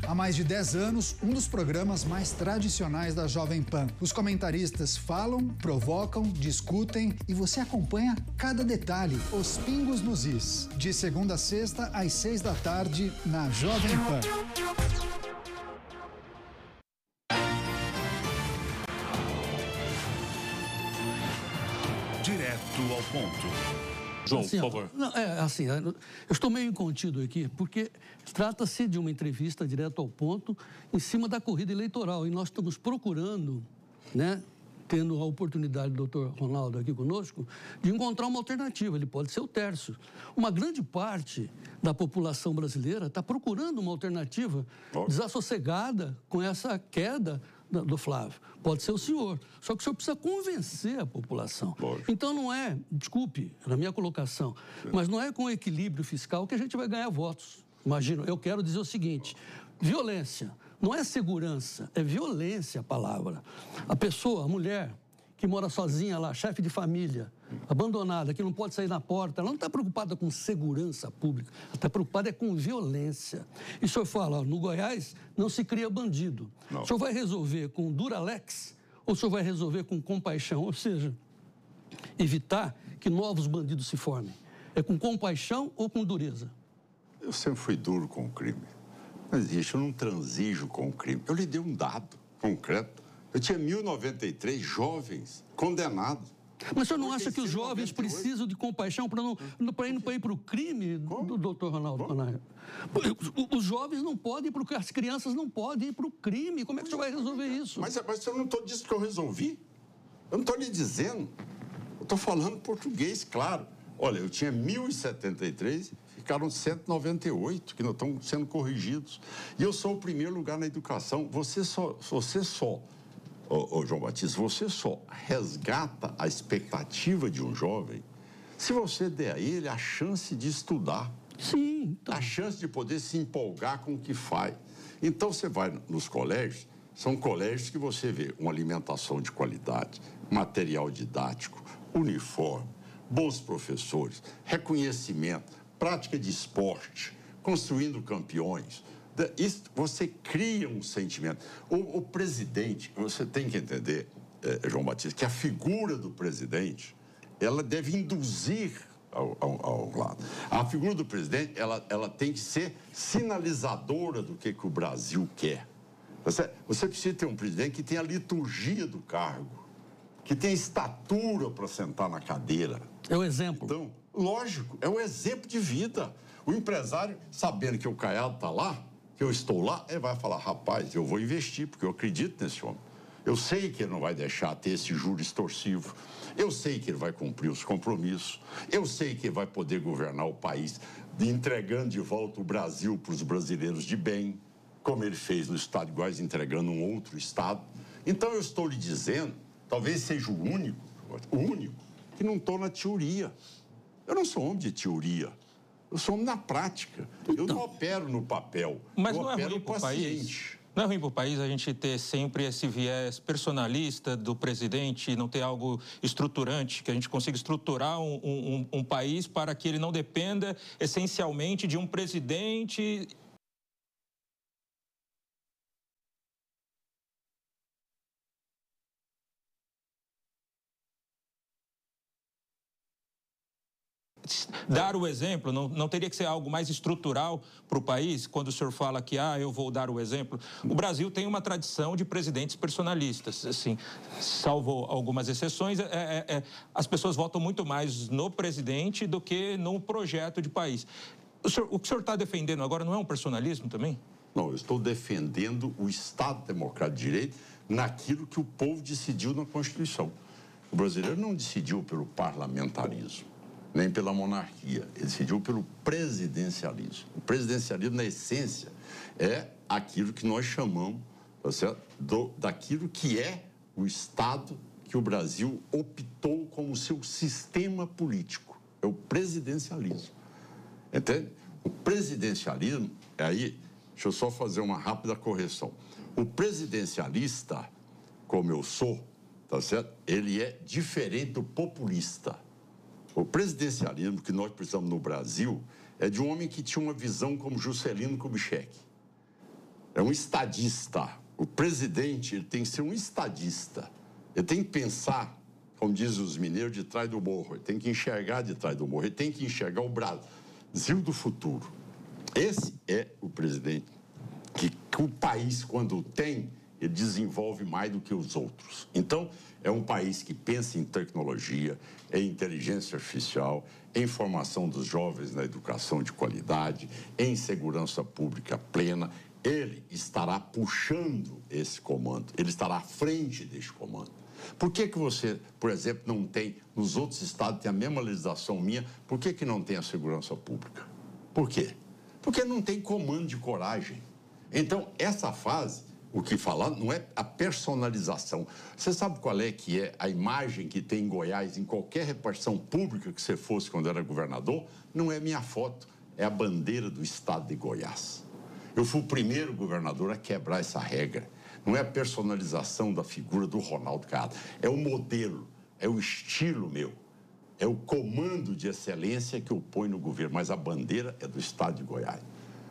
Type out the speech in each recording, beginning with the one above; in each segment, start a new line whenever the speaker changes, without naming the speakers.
Há mais de 10 anos, um dos programas mais tradicionais da Jovem Pan. Os comentaristas falam, provocam, discutem e você acompanha cada detalhe, os pingos nos is. De segunda a sexta, às 6 da tarde, na Jovem Pan.
Direto ao ponto.
João, assim, por favor. Eu estou meio incontido aqui, porque trata-se de uma entrevista direto ao ponto, em cima da corrida eleitoral. E nós estamos procurando, né, tendo a oportunidade do doutor Ronaldo aqui conosco, de encontrar uma alternativa. Ele pode ser o Tércio. Uma grande parte da população brasileira está procurando uma alternativa desassossegada com essa queda do Flávio. Pode ser o senhor. Só que o senhor precisa convencer a população. Então não é, desculpe, na minha colocação, mas não é com equilíbrio fiscal que a gente vai ganhar votos. Imagina, eu quero dizer o seguinte, violência não é segurança, é violência a palavra. A pessoa, a mulher que mora sozinha lá, chefe de família, abandonada, que não pode sair na porta, ela não está preocupada com segurança pública, ela está preocupada com violência. E o senhor fala, no Goiás não se cria bandido. Não. O senhor vai resolver com Duralex ou o senhor vai resolver com compaixão? Ou seja, evitar que novos bandidos se formem. É com compaixão ou com dureza?
Eu sempre fui duro com o crime. Não existe, eu não transijo com o crime. Eu lhe dei um dado concreto. Eu tinha 1.093 jovens condenados.
Mas o senhor não acha que os jovens precisam de compaixão para ir para o crime, doutor Ronaldo? Os jovens não podem, porque as crianças não podem ir para o crime. Como é que o senhor vai resolver isso?
Mas eu não estou dizendo que eu resolvi. Eu não estou lhe dizendo. Eu estou falando português, claro. Olha, eu tinha 1.073, ficaram 198 que não estão sendo corrigidos. E eu sou o primeiro lugar na educação. Você só João Batista, você só resgata a expectativa de um jovem se você der a ele a chance de estudar.
Sim. Então.
A chance de poder se empolgar com o que faz. Então, você vai nos colégios, são colégios que você vê uma alimentação de qualidade, material didático, uniforme, bons professores, reconhecimento, prática de esporte, construindo campeões. Isso, você cria um sentimento. O presidente, você tem que entender, João Batista, que a figura do presidente, ela deve induzir ao lado. A figura do presidente, ela tem que ser sinalizadora do que o Brasil quer. Você precisa ter um presidente que tenha a liturgia do cargo, que tenha estatura para sentar na cadeira.
É o exemplo.
Então, lógico, é o exemplo de vida. O empresário, sabendo que o Caiado está lá, que eu estou lá, ele vai falar, rapaz, eu vou investir, porque eu acredito nesse homem. Eu sei que ele não vai deixar ter esse juro extorsivo. Eu sei que ele vai cumprir os compromissos. Eu sei que ele vai poder governar o país, entregando de volta o Brasil para os brasileiros de bem, como ele fez no estado de Goiás, entregando um outro estado. Então, eu estou lhe dizendo, talvez seja o único, que não estou na teoria. Eu não sou homem de teoria. Eu sou homem na prática. Eu não opero no papel.
Mas
eu
não
opero
é ruim
no paciente.
Não é ruim para o país a gente ter sempre esse viés personalista do presidente, não ter algo estruturante, que a gente consiga estruturar um país para que ele não dependa essencialmente de um presidente. Dar o exemplo, não teria que ser algo mais estrutural para o país, quando o senhor fala que, eu vou dar o exemplo. O Brasil tem uma tradição de presidentes personalistas, assim, salvo algumas exceções, as pessoas votam muito mais no presidente do que no projeto de país. O que o senhor está defendendo agora não é um personalismo também?
Não, eu estou defendendo o Estado Democrático de Direito naquilo que o povo decidiu na Constituição. O brasileiro não decidiu pelo parlamentarismo, nem pela monarquia, ele decidiu pelo presidencialismo. O presidencialismo, na essência, é aquilo que nós chamamos, tá certo? Daquilo que é o Estado que o Brasil optou como seu sistema político. É o presidencialismo. Entende? O presidencialismo, aí, deixa eu só fazer uma rápida correção. O presidencialista, como eu sou, tá certo? Ele é diferente do populista. O presidencialismo que nós precisamos no Brasil é de um homem que tinha uma visão como Juscelino Kubitschek. é um estadista. O presidente, ele tem que ser um estadista. Ele tem que pensar, como dizem os mineiros, de trás do morro. Ele tem que enxergar de trás do morro. Ele tem que enxergar o Brasil do futuro. Esse é o presidente que o país, quando tem, ele desenvolve mais do que os outros. Então, é um país que pensa em tecnologia, em inteligência artificial, em formação dos jovens na educação de qualidade, em segurança pública plena. Ele estará puxando esse comando, ele estará à frente deste comando. Por que você, por exemplo, não tem, nos outros estados tem a mesma legislação minha, por que não tem a segurança pública? Por quê? Porque não tem comando de coragem. Então, essa fase, o que falar não é a personalização. Você sabe qual é que é a imagem que tem em Goiás, em qualquer repartição pública que você fosse quando era governador? Não é minha foto, é a bandeira do estado de Goiás. Eu fui o primeiro governador a quebrar essa regra. Não é a personalização da figura do Ronaldo Caiado, é o modelo, é o estilo meu, é o comando de excelência que eu ponho no governo, mas a bandeira é do estado de Goiás.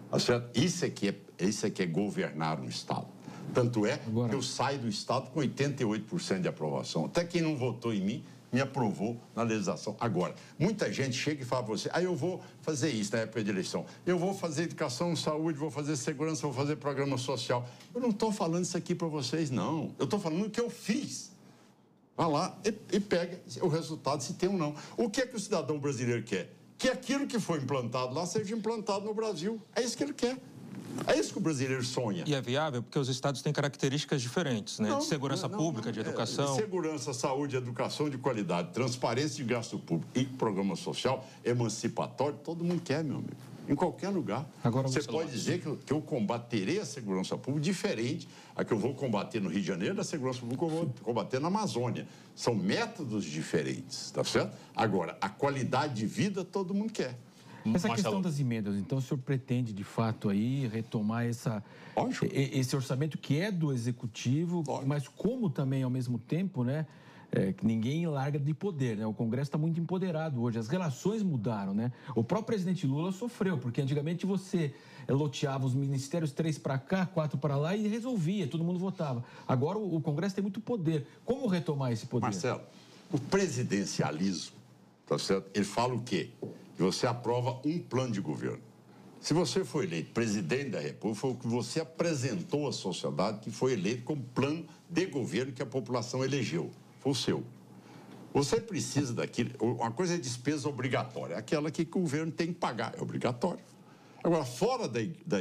Isso é que é governar um estado. Tanto é que eu saio do estado com 88% de aprovação. Até quem não votou em mim me aprovou na legislação. Agora, muita gente chega e fala para você, eu vou fazer isso na época de eleição, eu vou fazer educação, saúde, vou fazer segurança, vou fazer programa social. Eu não estou falando isso aqui para vocês, não. Eu estou falando o que eu fiz. Vai lá e pega o resultado, se tem ou não. O que é que o cidadão brasileiro quer? Que aquilo que foi implantado lá seja implantado no Brasil. É isso que ele quer. É isso que o brasileiro sonha.
E é viável porque os estados têm características diferentes, né? De segurança pública, de educação.
De segurança, saúde, educação de qualidade, transparência de gasto público e programa social, emancipatório, todo mundo quer, meu amigo. Em qualquer lugar. Agora, você pode dizer que eu combaterei a segurança pública diferente a que eu vou combater no Rio de Janeiro, da segurança pública eu vou combater na Amazônia. São métodos diferentes, tá certo? Agora, a qualidade de vida todo mundo quer.
Essa questão das emendas, então, o senhor pretende, de fato, aí retomar esse orçamento que é do Executivo, mas como também, ao mesmo tempo, né, que ninguém larga de poder, né? O Congresso está muito empoderado hoje, as relações mudaram, né? O próprio presidente Lula sofreu, porque antigamente você loteava os ministérios 3 para cá, 4 para lá e resolvia, todo mundo votava. Agora o Congresso tem muito poder. Como retomar esse poder?
Marcelo, o presidencialismo, tá certo? Ele fala o quê? Que você aprova um plano de governo. Se você foi eleito presidente da República, foi o que você apresentou à sociedade que foi eleito como plano de governo que a população elegeu. Foi o seu. Você precisa daquilo. Uma coisa é despesa obrigatória, aquela que o governo tem que pagar, é obrigatório. Agora, fora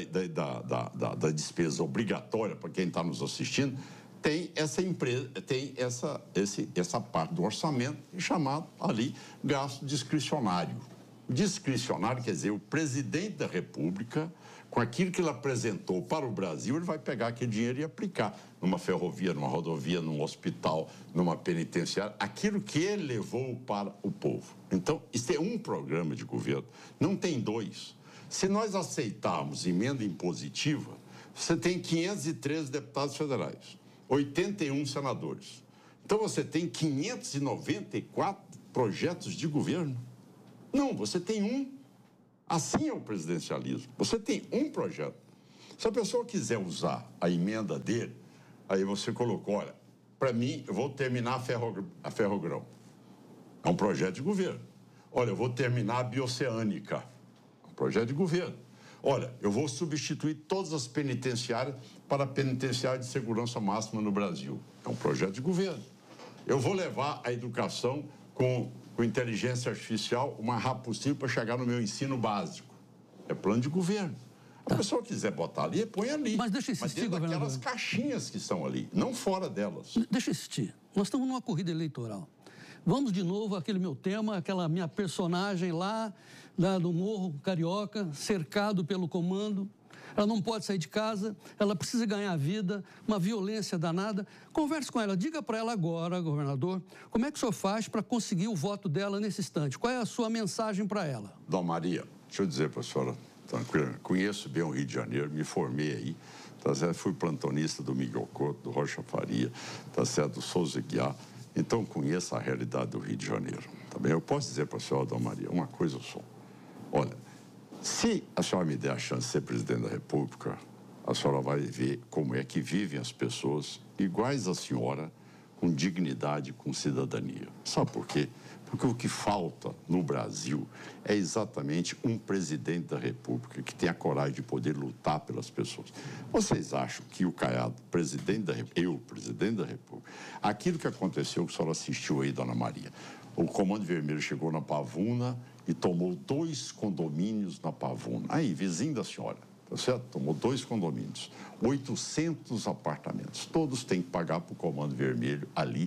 da despesa obrigatória, para quem está nos assistindo, tem essa empresa, tem essa parte do orçamento chamado ali gasto discricionário. Discricionário quer dizer, o presidente da República, com aquilo que ele apresentou para o Brasil, ele vai pegar aquele dinheiro e aplicar numa ferrovia, numa rodovia, num hospital, numa penitenciária, aquilo que ele levou para o povo. Então, isso é um programa de governo, não tem dois. Se nós aceitarmos emenda impositiva, você tem 513 deputados federais, 81 senadores. Então, você tem 594 projetos de governo. Não, você tem um. Assim é o presidencialismo. Você tem um projeto. Se a pessoa quiser usar a emenda dele, aí você colocou, olha, para mim, eu vou terminar a Ferrogrão. É um projeto de governo. Olha, eu vou terminar a Bioceânica. É um projeto de governo. Olha, eu vou substituir todas as penitenciárias para a penitenciária de segurança máxima no Brasil. É um projeto de governo. Eu vou levar a educação com inteligência artificial o mais rápido possível para chegar no meu ensino básico. É plano de governo. A pessoa quiser botar ali, põe ali.
Mas deixa existir,
dentro
governador.
daquelas caixinhas que estão ali, não fora delas.
Deixa existir. Nós estamos numa corrida eleitoral. Vamos de novo àquele meu tema, aquela minha personagem lá no Morro Carioca, cercado pelo comando. Ela não pode sair de casa, ela precisa ganhar vida, uma violência danada. Converse com ela, diga para ela agora, governador, como é que o senhor faz para conseguir o voto dela nesse instante? Qual é a sua mensagem para ela?
Dona Maria, deixa eu dizer para a senhora, tranquila, conheço bem o Rio de Janeiro, me formei aí, tá certo? Fui plantonista do Miguel Couto, do Rocha Faria, tá certo? Do Souza Guiar, então conheço a realidade do Rio de Janeiro, tá bem? Eu posso dizer para a senhora, Dona Maria, uma coisa só. Olha, se a senhora me der a chance de ser presidente da República, a senhora vai ver como é que vivem as pessoas iguais à senhora, com dignidade, com cidadania. Sabe por quê? Porque o que falta no Brasil é exatamente um presidente da República que tenha a coragem de poder lutar pelas pessoas. Vocês acham que o Caiado, presidente da República, presidente da República, aquilo que aconteceu, que a senhora assistiu aí, dona Maria, o Comando Vermelho chegou na Pavuna e tomou 2 condomínios na Pavuna. Aí, vizinho da senhora, tá certo? Tomou 2 condomínios, 800 apartamentos. Todos têm que pagar para o Comando Vermelho ali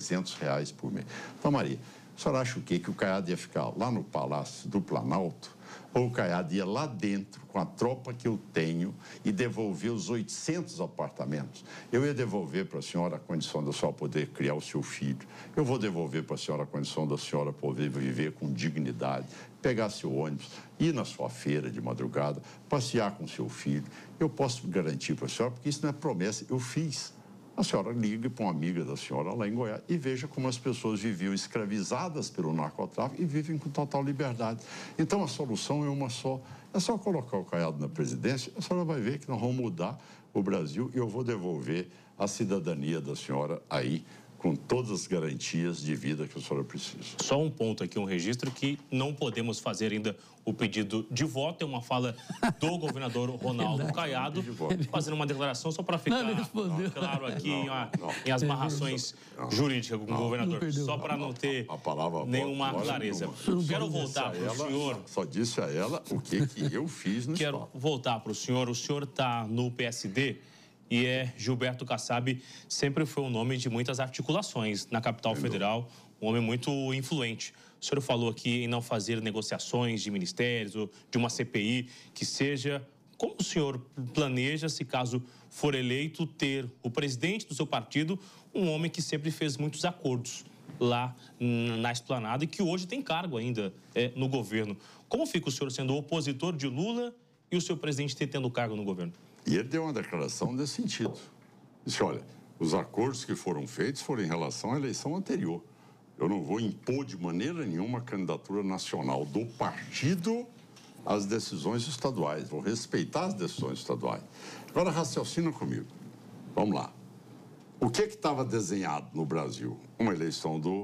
R$300 por mês. Então, Maria, a senhora acha o quê? Que o Caiado ia ficar lá no Palácio do Planalto? Ou o Caiado ia lá dentro, com a tropa que eu tenho, e devolver os 800 apartamentos? Eu ia devolver para a senhora a condição da senhora poder criar o seu filho. Eu vou devolver para a senhora a condição da senhora poder viver com dignidade, pegar seu ônibus, ir na sua feira de madrugada, passear com seu filho. Eu posso garantir para a senhora, porque isso não é promessa, eu fiz. A senhora liga para uma amiga da senhora lá em Goiás e veja como as pessoas viviam escravizadas pelo narcotráfico e vivem com total liberdade. Então, a solução é uma só. É só colocar o Caiado na presidência, a senhora vai ver que nós vamos mudar o Brasil e eu vou devolver a cidadania da senhora aí, com todas as garantias de vida que a senhora precisa.
Só um ponto aqui, um registro que não podemos fazer ainda o pedido de voto. É uma fala do governador Ronaldo Caiado, fazendo uma declaração só para ficar claro aqui em as amarrações jurídicas com o governador, só para não ter nenhuma clareza. Quero voltar para o senhor.
Só disse a ela o que eu fiz no
Quero voltar para o senhor. O senhor está no PSD. E Gilberto Kassab sempre foi um nome de muitas articulações na capital federal, um homem muito influente. O senhor falou aqui em não fazer negociações de ministérios ou de uma CPI que seja. Como o senhor planeja, se caso for eleito, ter o presidente do seu partido, um homem que sempre fez muitos acordos lá na esplanada e que hoje tem cargo ainda no governo? Como fica o senhor sendo opositor de Lula e o seu presidente tendo cargo no governo?
E ele deu uma declaração nesse sentido. Disse, olha, os acordos que foram feitos foram em relação à eleição anterior. Eu não vou impor de maneira nenhuma a candidatura nacional do partido às decisões estaduais. Vou respeitar as decisões estaduais. Agora, raciocina comigo. Vamos lá. O que estava desenhado no Brasil? Uma eleição do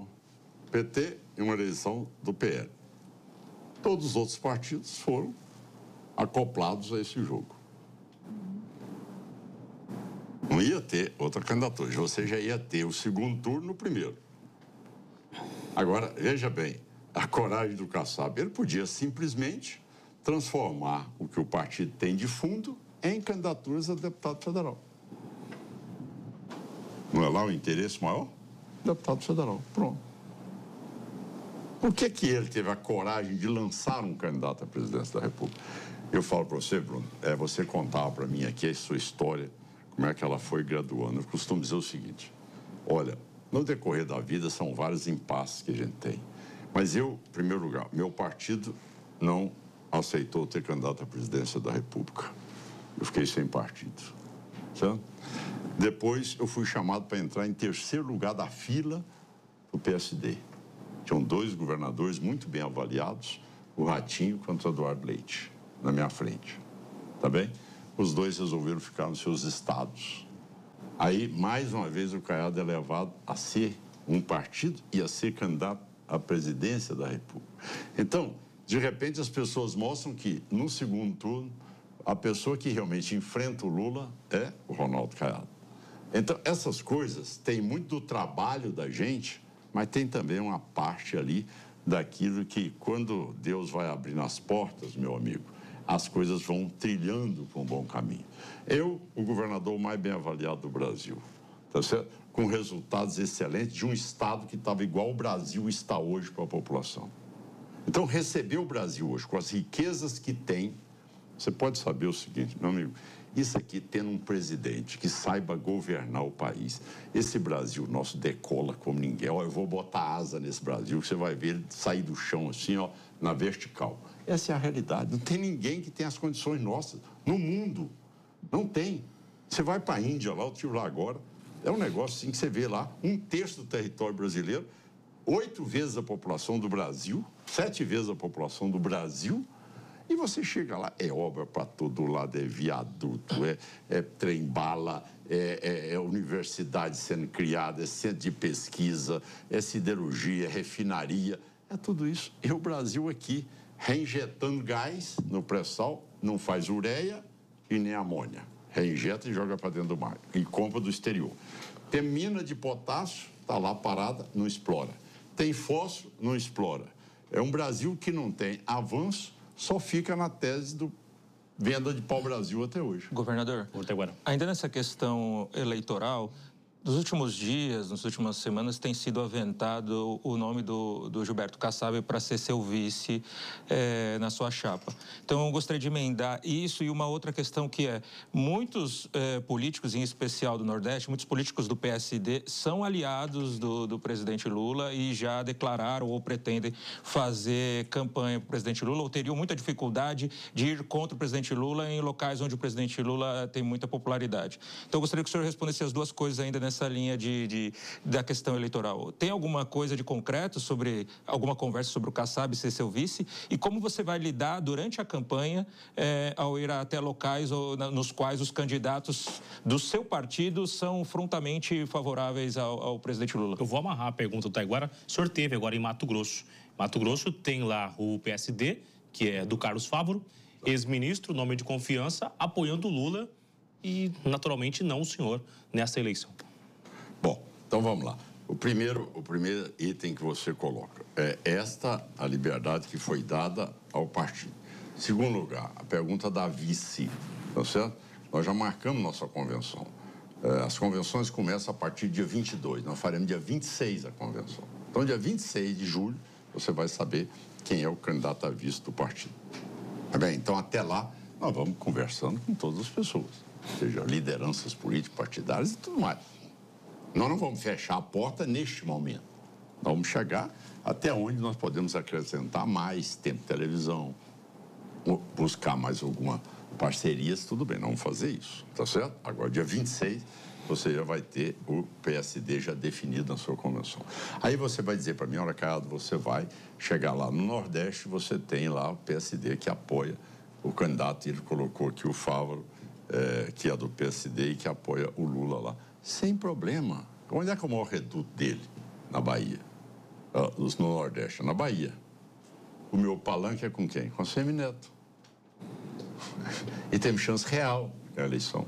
PT e uma eleição do PL. Todos os outros partidos foram acoplados a esse jogo. Não ia ter outra candidatura, você já ia ter o segundo turno no primeiro. Agora, veja bem, a coragem do Kassab, ele podia simplesmente transformar o que o partido tem de fundo em candidaturas a deputado federal. Não é lá o interesse maior? Deputado federal, pronto. Por que ele teve a coragem de lançar um candidato à presidência da República? Eu falo para você, Bruno, você contar para mim aqui a sua história, como é que ela foi graduando. Eu costumo dizer o seguinte, olha, no decorrer da vida são vários impasses que a gente tem. Mas eu, em primeiro lugar, meu partido não aceitou ter candidato à presidência da República. Eu fiquei sem partido, certo? Depois eu fui chamado para entrar em terceiro lugar da fila do PSD. Tinham 2 governadores muito bem avaliados, o Ratinho contra o Eduardo Leite, na minha frente, tá bem? Os 2 resolveram ficar nos seus estados. Aí, mais uma vez, o Caiado é levado a ser um partido e a ser candidato à presidência da República. Então, de repente, as pessoas mostram que, no segundo turno, a pessoa que realmente enfrenta o Lula é o Ronaldo Caiado. Então, essas coisas têm muito do trabalho da gente, mas tem também uma parte ali daquilo que, quando Deus vai abrindo as portas, meu amigo, as coisas vão trilhando por um bom caminho. Eu, o governador mais bem avaliado do Brasil, tá certo? Com resultados excelentes de um estado que estava igual o Brasil está hoje para a população. Então, receber o Brasil hoje, com as riquezas que tem, você pode saber o seguinte, meu amigo, isso aqui tendo um presidente que saiba governar o país, esse Brasil nosso decola como ninguém. Ó, eu vou botar asa nesse Brasil, você vai ver ele sair do chão assim, ó, na vertical. Essa é a realidade. Não tem ninguém que tenha as condições nossas no mundo. Não tem. Você vai para a Índia lá, eu estive lá agora, é um negócio assim que você vê lá, 1/3 do território brasileiro, 8 vezes a população do Brasil, 7 vezes a população do Brasil, E você chega lá, é obra para todo lado, é viaduto, é trem-bala, é universidade sendo criada, é centro de pesquisa, é siderurgia, é refinaria, é tudo isso. E o Brasil aqui, reinjetando gás no pré-sal, não faz ureia e nem amônia. Reinjeta e joga para dentro do mar. E compra do exterior. Tem mina de potássio, está lá parada, não explora. Tem fósforo, não explora. É um Brasil que não tem avanço, só fica na tese do venda de pau-brasil até hoje.
Governador, ainda nessa questão eleitoral, nos últimos dias, nas últimas semanas, tem sido aventado o nome do Gilberto Kassab para ser seu vice na sua chapa. Então, eu gostaria de emendar isso e uma outra questão que é, muitos políticos, em especial do Nordeste, muitos políticos do PSD, são aliados do presidente Lula e já declararam ou pretendem fazer campanha para o presidente Lula, ou teriam muita dificuldade de ir contra o presidente Lula em locais onde o presidente Lula tem muita popularidade. Então, eu gostaria que o senhor respondesse as duas coisas ainda nessa linha da questão eleitoral. Tem alguma coisa de concreto sobre, alguma conversa sobre o Kassab ser seu vice? E como você vai lidar durante a campanha ao ir até locais nos quais os candidatos do seu partido são frontalmente favoráveis ao presidente Lula?
Eu vou amarrar a pergunta do Taiguara. O senhor teve agora em Mato Grosso. Mato Grosso tem lá o PSD, que é do Carlos Fávaro, ex-ministro, nome de confiança, apoiando o Lula e, naturalmente, não o senhor nessa eleição.
Bom, então vamos lá. O primeiro item que você coloca é a liberdade que foi dada ao partido. Segundo lugar, a pergunta da vice, tá certo? Nós já marcamos nossa convenção. As convenções começam a partir do dia 22, nós faremos dia 26 a convenção. Então, dia 26 de julho, você vai saber quem é o candidato a vice do partido. Tá bem? Então, até lá, nós vamos conversando com todas as pessoas, seja lideranças políticas, partidárias e tudo mais. Nós não vamos fechar a porta neste momento. Nós vamos chegar até onde nós podemos acrescentar mais tempo de televisão, buscar mais alguma parceria, tudo bem, nós vamos fazer isso, tá certo? Agora, dia 26, você já vai ter o PSD já definido na sua convenção. Aí você vai dizer para mim, olha, Caiado, você vai chegar lá no Nordeste, você tem lá o PSD que apoia o candidato, ele colocou aqui o Fávaro, que é do PSD e que apoia o Lula lá. Sem problema. Onde é que é o maior reduto dele? Na Bahia. No Nordeste, na Bahia. O meu palanque é com quem? Com a Semineto. E temos chance real na eleição.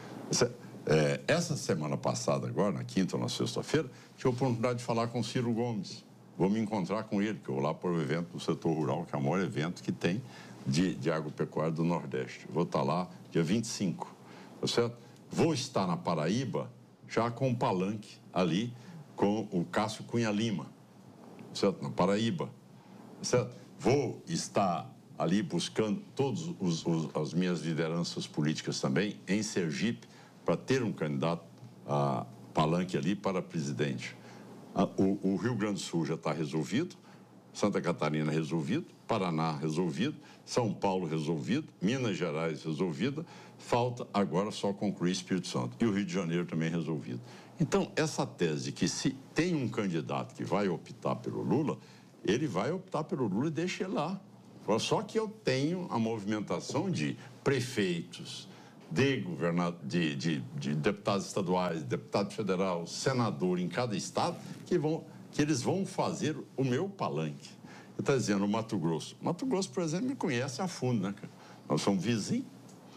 Essa semana passada, agora, na quinta ou na sexta-feira, tive a oportunidade de falar com o Ciro Gomes. Vou me encontrar com ele, que eu vou lá para o evento do setor rural, que é o maior evento que tem de agropecuária do Nordeste. Vou estar lá dia 25, tá certo? Vou estar na Paraíba, já com o palanque ali, com o Cássio Cunha Lima, certo? Na Paraíba, certo? Vou estar ali buscando todas as minhas lideranças políticas também em Sergipe, para ter um candidato a palanque ali para presidente. O Rio Grande do Sul já está resolvido, Santa Catarina resolvido, Paraná resolvido, São Paulo resolvido, Minas Gerais resolvida, falta agora só concluir Espírito Santo. E o Rio de Janeiro também resolvido. Então, essa tese de que se tem um candidato que vai optar pelo Lula, ele vai optar pelo Lula e deixa ele lá. Só que eu tenho a movimentação de prefeitos, de deputados estaduais, deputado federal, senador em cada estado, que eles vão fazer o meu palanque. Ele está dizendo o Mato Grosso. Mato Grosso, por exemplo, me conhece a fundo, né, cara? Nós somos vizinhos.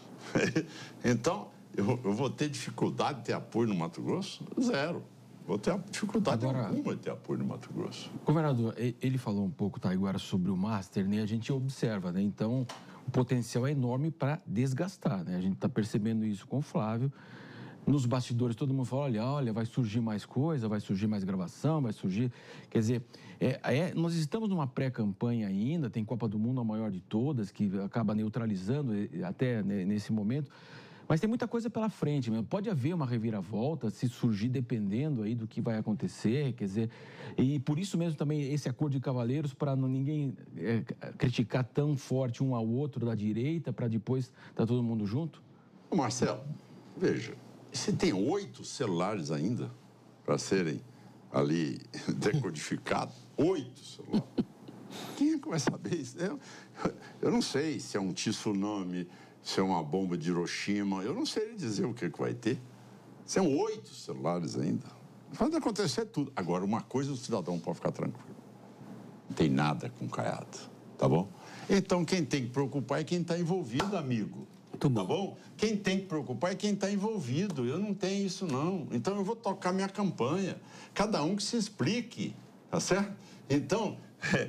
Então, eu vou ter dificuldade de ter apoio no Mato Grosso? Zero. Vou ter dificuldade alguma de ter apoio no Mato Grosso.
Governador, ele falou um pouco, Taiguara, sobre o Master, né? A gente observa, né? Então, o potencial é enorme para desgastar, né? A gente está percebendo isso com o Flávio. Nos bastidores, todo mundo fala, olha, vai surgir mais coisa, vai surgir mais gravação, vai surgir... Quer dizer, nós estamos numa pré-campanha ainda, tem Copa do Mundo a maior de todas, que acaba neutralizando até nesse momento. Mas tem muita coisa pela frente, mesmo. Pode haver uma reviravolta, se surgir, dependendo aí do que vai acontecer, quer dizer... E por isso mesmo também esse acordo de cavaleiros, para ninguém criticar tão forte um ao outro da direita, para depois estar todo mundo junto?
Marcelo, veja, você tem 8 celulares ainda para serem ali decodificados? 8 celulares. Quem é que vai saber isso? Eu não sei se é um tsunami, se é uma bomba de Hiroshima. Eu não sei dizer o que vai ter. São 8 celulares ainda. Pode acontecer tudo. Agora, uma coisa o cidadão pode ficar tranquilo. Não tem nada com Caiado, tá bom? Então, quem tem que preocupar é quem está envolvido, amigo. Tá bom? Quem tem que preocupar é quem está envolvido. Eu não tenho isso, não. Então, eu vou tocar minha campanha. Cada um que se explique, tá certo? Então,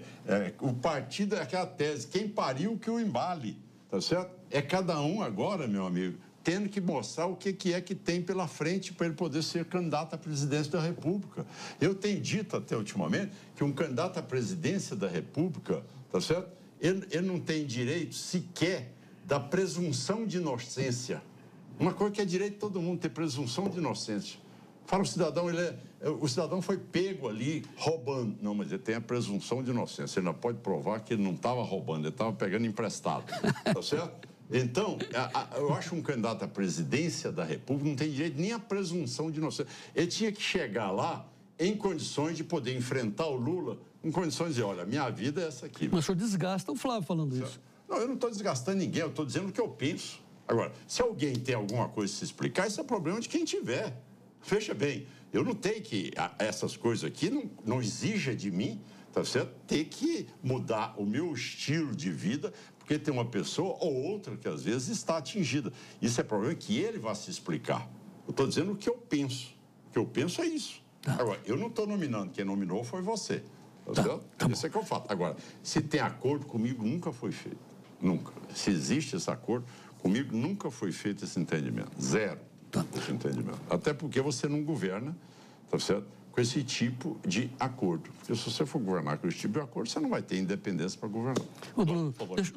o partido é aquela tese, quem pariu que o embale, tá certo? É cada um agora, meu amigo, tendo que mostrar o que é que tem pela frente para ele poder ser candidato à presidência da República. Eu tenho dito até ultimamente que um candidato à presidência da República, tá certo? Ele não tem direito sequer da presunção de inocência. Uma coisa que é direito de todo mundo, ter presunção de inocência. Fala o cidadão, o cidadão foi pego ali roubando. Não, mas ele tem a presunção de inocência. Ele não pode provar que ele não estava roubando, ele estava pegando emprestado. Tá certo? Então, eu acho um candidato à presidência da República não tem direito nem à presunção de inocência. Ele tinha que chegar lá em condições de poder enfrentar o Lula, em condições de dizer, olha, minha vida é essa aqui.
Mas o senhor desgasta o Flávio falando isso.
Não, eu não estou desgastando ninguém, eu estou dizendo o que eu penso. Agora, se alguém tem alguma coisa a se explicar, isso é problema de quem tiver. Veja bem, eu não tenho que... Essas coisas aqui não exija de mim, tá certo? Ter que mudar o meu estilo de vida, porque tem uma pessoa ou outra que às vezes está atingida. Isso é problema que ele vai se explicar. Eu estou dizendo o que eu penso. O que eu penso é isso. Tá. Agora, eu não estou nominando. Quem nominou foi você. Tá certo? Isso é que eu falo. Agora, se tem acordo comigo, nunca foi feito. Nunca. Se existe esse acordo, comigo nunca foi feito esse entendimento. Zero. Esse entendimento. Até porque você não governa, tá certo? Com esse tipo de acordo. Porque se você for governar com esse tipo de acordo, você não vai ter independência para governar.
Ô, Bruno,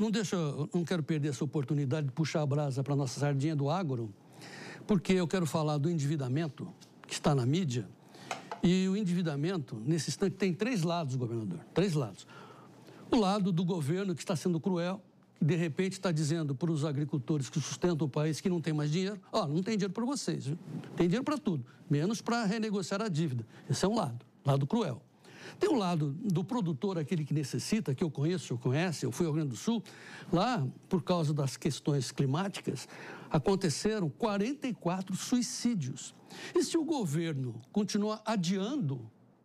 não quero perder essa oportunidade de puxar a brasa para a nossa sardinha do agro, porque eu quero falar do endividamento que está na mídia. E o endividamento, nesse instante, tem 3 lados, governador. 3 lados. O lado do governo que está sendo cruel, que de repente está dizendo para os agricultores que sustentam o país que não tem mais dinheiro, não tem dinheiro para vocês, viu? Tem dinheiro para tudo, menos para renegociar a dívida. Esse é um lado cruel. Tem um lado do produtor, aquele que necessita, que eu conheço, o senhor conhece, eu fui ao Rio Grande do Sul, lá, por causa das questões climáticas, aconteceram 44 suicídios. E se o governo continuar adiando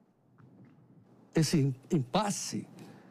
esse impasse,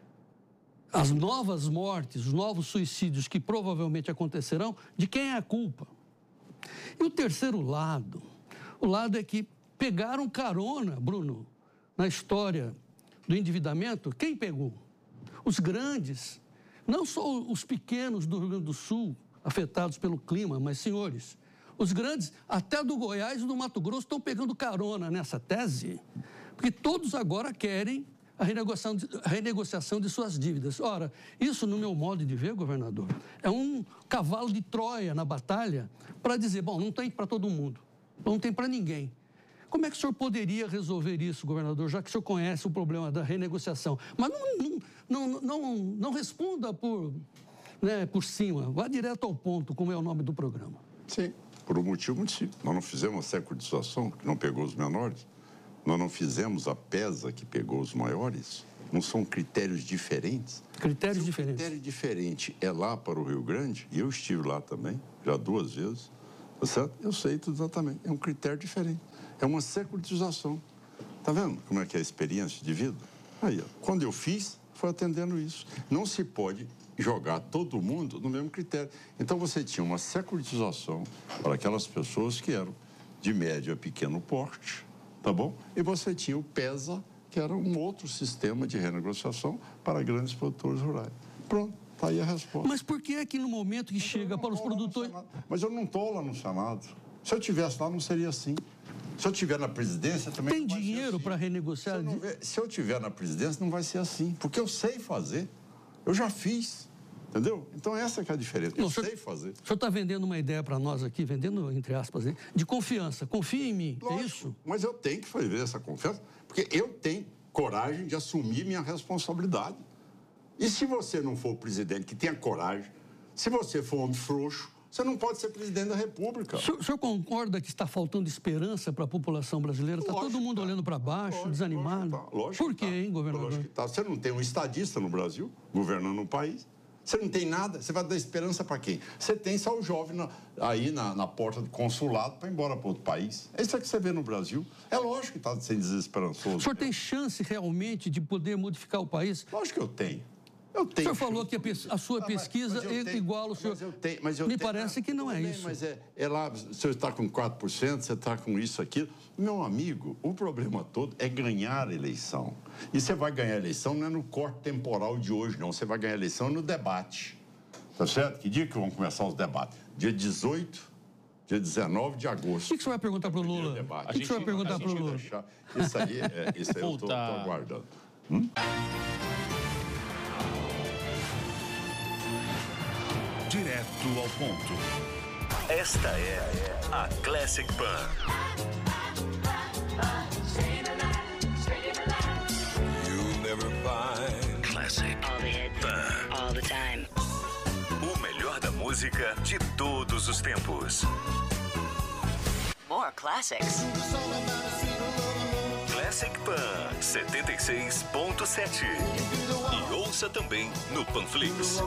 as novas mortes, os novos suicídios que provavelmente acontecerão, de quem é a culpa? E o terceiro lado, o lado é que pegaram carona, Bruno, na história do endividamento. Quem pegou? Os grandes, não só os pequenos do Rio Grande do Sul, afetados pelo clima, mas, senhores, os grandes, até do Goiás e do Mato Grosso, estão pegando carona nessa tese, porque todos agora querem a renegociação de suas dívidas. Ora, isso, no meu modo de ver, governador, é um cavalo de Troia na batalha para dizer, bom, não tem para todo mundo, não tem para ninguém. Como é que o senhor poderia resolver isso, governador, já que o senhor conhece o problema da renegociação? Mas não responda por cima, vá direto ao ponto, como é o nome do programa.
Sim, por um motivo muito simples. Nós não fizemos a securitização, que não pegou os menores. Nós não fizemos a PESA, que pegou os maiores. Não são critérios diferentes?
Critérios diferentes.
Critério diferente é lá para o Rio Grande, e eu estive lá também, já 2 vezes, tá certo? Eu sei tudo exatamente. É um critério diferente. É uma securitização. Tá vendo como é que é a experiência de vida? Aí, ó, quando eu fiz, foi atendendo isso. Não se pode jogar todo mundo no mesmo critério. Então, você tinha uma securitização para aquelas pessoas que eram de médio a pequeno porte, tá bom? E você tinha o PESA, que era um outro sistema de renegociação para grandes produtores rurais. Pronto, tá aí a resposta.
Mas por que é que no momento que chega para os produtores...
Mas eu não estou lá no Senado. Se eu estivesse lá, não seria assim. Se eu estiver na presidência, também
tem dinheiro para renegociar?
Se eu estiver na presidência, não vai ser assim. Porque eu sei fazer. Eu já fiz. Entendeu? Então, essa que é a diferença. Eu sei fazer.
O senhor está vendendo uma ideia para nós aqui, vendendo, entre aspas, de confiança. Confia em mim,
lógico,
é isso?
Mas eu tenho que fazer essa confiança, porque eu tenho coragem de assumir minha responsabilidade. E se você não for o presidente que tenha coragem, se você for homem frouxo, Você não pode ser presidente da República.
O senhor concorda que está faltando esperança para a população brasileira? Está todo mundo olhando para baixo, desanimado?
Lógico
Por quê, hein, governador?
Lógico que tá. Você não tem um estadista no Brasil governando um país. Você não tem nada. Você vai dar esperança para quem? Você tem só o jovem aí na porta do consulado para ir embora para outro país. É isso que você vê no Brasil. É lógico que está sendo desesperançoso.
O senhor tem chance realmente de poder modificar o país?
Lógico que eu tenho.
O senhor falou que a sua pesquisa é igual ao senhor. Me parece que não é isso.
Mas é lá, o senhor está com 4%, você está com isso, aquilo. Meu amigo, o problema todo é ganhar a eleição. E você vai ganhar a eleição não é no corte temporal de hoje, não. Você vai ganhar a eleição no debate. Tá certo? Que dia que vão começar os debates? Dia 18, dia 19 de agosto.
O que o senhor vai perguntar para o Lula?
O
que o senhor vai perguntar para o Lula?
Isso aí eu estou aguardando.
Direto ao ponto.
Esta é a Classic Pan. You'll never find Classic Pan.
All the time.
O melhor da música de todos os tempos.
More classics.
Classic Pan 76.7. E ouça também no Panflix.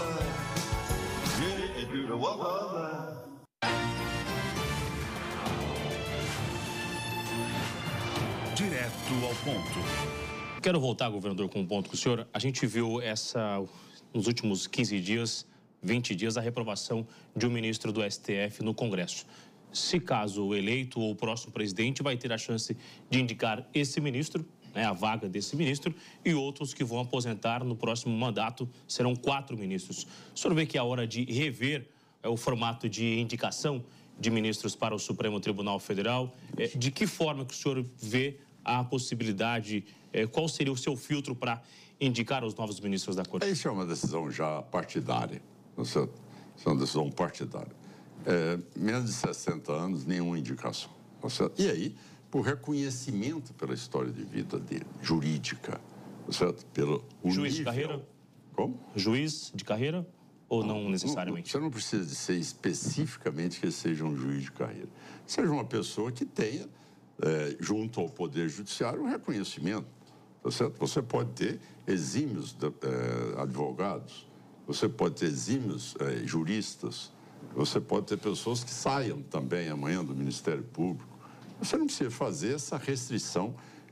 Direto ao ponto.
Quero voltar, governador, com um ponto com o senhor. A gente viu nos últimos 15 dias, 20 dias, a reprovação de um ministro do STF no Congresso. Se caso eleito ou o próximo presidente vai ter a chance de indicar esse ministro, a vaga desse ministro, e outros que vão aposentar no próximo mandato serão 4 ministros. O senhor vê que é a hora de rever o formato de indicação de ministros para o Supremo Tribunal Federal? De que forma que o senhor vê a possibilidade, qual seria o seu filtro para indicar os novos ministros da Corte?
Isso é uma decisão já partidária, não é? Isso é uma decisão partidária. Menos de 60 anos, nenhuma indicação. Não é? E aí, por reconhecimento pela história de vida dele, jurídica, não é certo? Pelo
juiz de carreira?
Como?
Juiz de carreira ou não necessariamente?
Você não precisa de ser especificamente que ele seja um juiz de carreira. Seja uma pessoa que tenha, junto ao Poder Judiciário, um reconhecimento. Tá certo? Você pode ter exímios advogados, você pode ter exímios juristas, você pode ter pessoas que saiam também amanhã do Ministério Público. Você não precisa fazer essa restrição,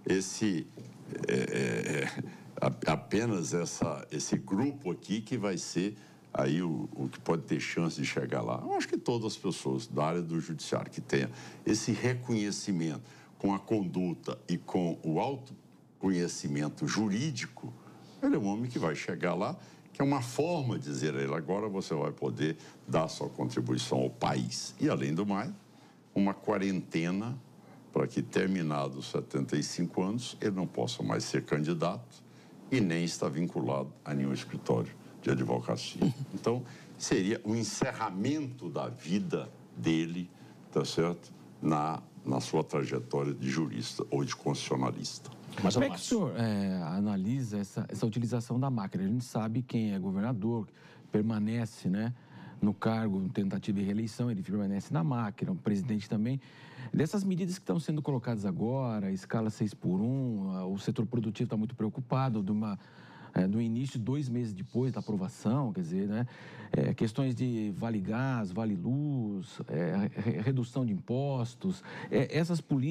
apenas esse grupo aqui que vai ser aí o que pode ter chance de chegar lá. Eu acho que todas as pessoas da área do judiciário que tenham esse reconhecimento com a conduta e com o autoconhecimento jurídico, ele é um homem que vai chegar lá, que é uma forma de dizer a ele, agora você vai poder dar sua contribuição ao país. E, além do mais, uma quarentena para que, terminados os 75 anos, ele não possa mais ser candidato e nem estar vinculado a nenhum escritório de advocacia. Então, seria um encerramento da vida dele, tá certo? Na sua trajetória de jurista ou de constitucionalista.
Como é que o senhor analisa essa utilização da máquina? A gente sabe quem é governador, permanece, né, no cargo, tentativa de reeleição, ele permanece na máquina, o presidente também. Dessas medidas que estão sendo colocadas agora, escala 6x1, o setor produtivo está muito preocupado do início, 2 meses depois da aprovação, quer dizer, né, questões de vale gás, vale luz, redução de impostos, essas políticas